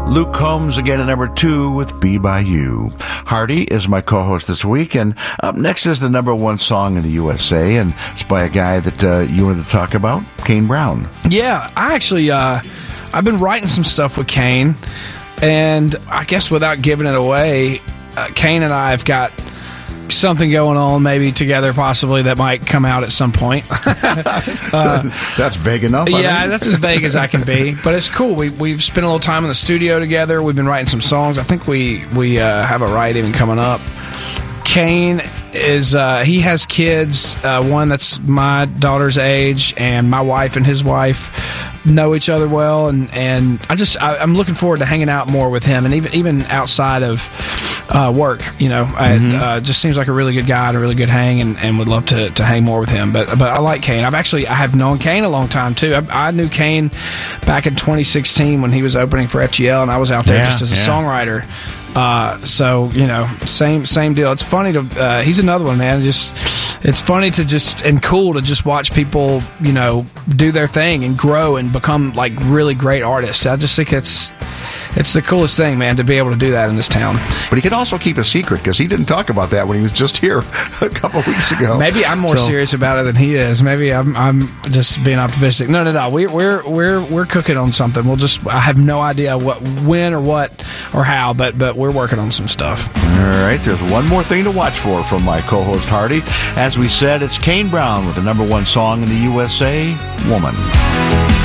Luke Combs again at number 2 with Be By You. Hardy is my co-host this week, and up next is the number 1 song in the USA, and it's by a guy that you wanted to talk about, Kane Brown. Yeah, I actually, I've been writing some stuff with Kane, and I guess without giving it away, Kane and I have got something going on maybe together possibly that might come out at some point. That's vague enough. Yeah, that's as vague as I can be, but it's cool. We've spent a little time in the studio together. We've been writing some songs. I think we have a write even coming up. Kane is he has kids, one that's my daughter's age, and my wife and his wife know each other well, and I'm looking forward to hanging out more with him, and even outside of work, you know. Just seems like a really good guy and a really good hang, and would love to hang more with him. But I like Kane. I have known Kane a long time too. I knew Kane back in 2016 when he was opening for FGL, and I was out there just as a songwriter. So, you know, same deal. It's funny to he's another one, man. It's funny and cool to just watch people, you know, do their thing and grow and become like really great artists. I just think it's the coolest thing, man, to be able to do that in this town. But he can also keep a secret, because he didn't talk about that when he was just here a couple of weeks ago. Maybe I'm more serious about it than he is. Maybe I'm just being optimistic. No. We're cooking on something. I have no idea when or what or how, but we're working on some stuff. All right, there's one more thing to watch for from my co-host Hardy. As we said, it's Kane Brown with the number 1 song in the USA, Woman.